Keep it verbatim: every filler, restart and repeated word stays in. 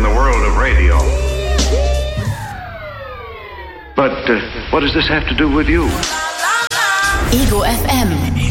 the world of radio. But uh, what does this have to do with you? Ego F M.